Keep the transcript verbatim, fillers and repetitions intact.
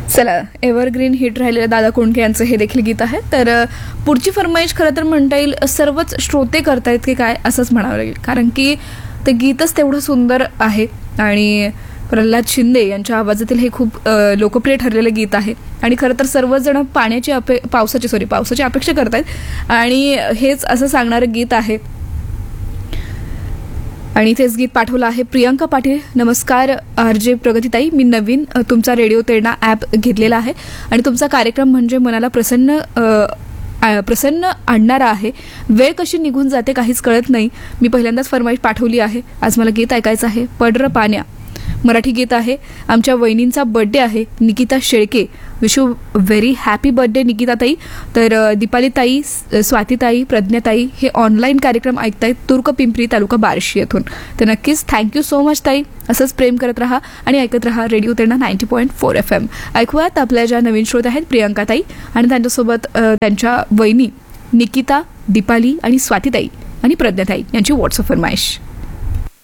चला, evergreen hit राहिलेलं दादा कोंडके यांचं हे देखील गीत आहे. तर अ, पुढची फरमाईश खरं तर म्हणता येईल सर्वच श्रोते करतायत की काय असंच म्हणावं लागेल, कारण की ते गीतच तेवढं सुंदर आहे आणि प्रल्हाद शिंदे यांच्या आवाजातील हे खूप अ, लोकप्रिय ठरलेलं गीत आहे. आणि खरं तर सर्वजण पाण्याची अपे पावसाची सॉरी पावसाची अपेक्षा करतायत आणि हेच असं सांगणारं गीत आहे. आणि तेच गीत पाठवलं आहे प्रियंका पाटील. नमस्कार आर जे प्रगतीताई, मी नवीन अ, तुमचा रेडिओ तेरणा ॲप घेतलेला आहे आणि तुमचा कार्यक्रम म्हणजे मनाला प्रसन्न अ, आ- प्रसन्न आणणारा आहे. वेळ कशी निघून जाते काहीच कळत नाही. मी पहिल्यांदाच फरमाईश पाठवली आहे. आज मला गीत ऐकायचं आहे. पडर पाण्या मराठी गीत आहे. आमच्या वहिनींचा बर्थडे आहे, Nikita Shelke. Wish you very happy birthday निकिताताई. तर अ, दीपालीताई, स- स्वातीताई, प्रज्ञाताई हे ऑनलाईन कार्यक्रम ऐकतायत तुर्क पिंपरी तालुका बार्शी येथून. तर नक्कीच थँक्यू सो मच ताई. असंच प्रेम करत राहा आणि ऐकत राहा radio Terna ninety point four F M. ऐकूयात आपल्या ज्या नवीन श्रोत आहेत प्रियंकाताई आणि त्यांच्यासोबत अ, त्यांच्या वहिनी निकिता, दीपाली आणि स्वातीताई आणि प्रज्ञाताई यांची व्हॉट्सअप फरमाईश.